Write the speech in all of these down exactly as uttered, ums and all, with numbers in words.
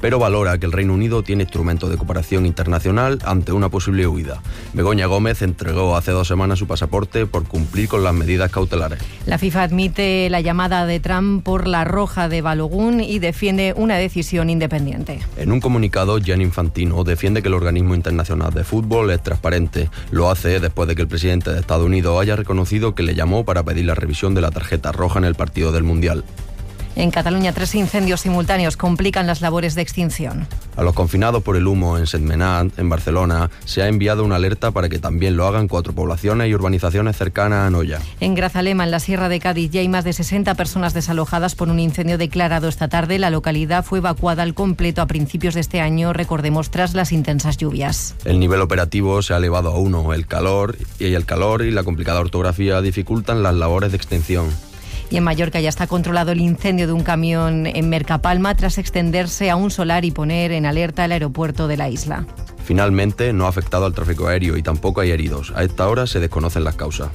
pero valora que el Reino Unido tiene instrumentos de cooperación internacional ante una posible huida. Begoña Gómez entregó hace dos semanas su pasaporte por cumplir con las medidas cautelares. La FIFA admite la llamada de Trump por la roja de Balogun y defiende una decisión independiente. En un comunicado, Gianni Infantino defiende que el organismo internacional de fútbol es transparente. Lo hace después de que el presidente de Estados Unidos haya reconocido que le llamó para pedir la revisión de la tarjeta roja en el partido del Mundial. En Cataluña, tres incendios simultáneos complican las labores de extinción. A los confinados por el humo en Sentmenat, en Barcelona, se ha enviado una alerta para que también lo hagan cuatro poblaciones y urbanizaciones cercanas a Anoia. En Grazalema, en la Sierra de Cádiz, ya hay más de sesenta personas desalojadas por un incendio declarado esta tarde. La localidad fue evacuada al completo a principios de este año, recordemos, tras las intensas lluvias. El nivel operativo se ha elevado a uno. El calor y el calor y la complicada orografía dificultan las labores de extinción. Y en Mallorca ya está controlado el incendio de un camión en Mercapalma tras extenderse a un solar y poner en alerta el aeropuerto de la isla. Finalmente, no ha afectado al tráfico aéreo y tampoco hay heridos. A esta hora se desconocen las causas.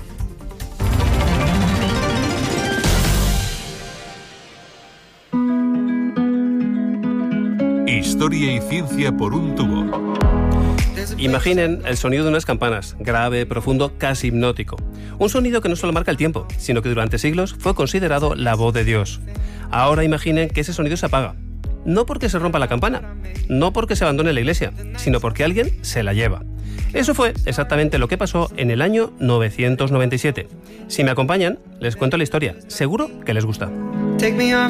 Historia y ciencia por un tubo. Imaginen el sonido de unas campanas, grave, profundo, casi hipnótico. Un sonido que no solo marca el tiempo, sino que durante siglos fue considerado la voz de Dios. Ahora imaginen que ese sonido se apaga. No porque se rompa la campana, no porque se abandone la iglesia, sino porque alguien se la lleva. Eso fue exactamente lo que pasó en el año novecientos noventa y siete. Si me acompañan, les cuento la historia. Seguro que les gusta. Take me off